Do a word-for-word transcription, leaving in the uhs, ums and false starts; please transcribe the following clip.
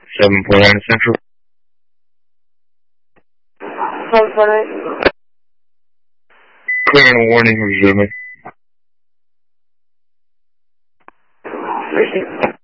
seven point nine Central. seven point eight. Clear and warning, resuming. Receive.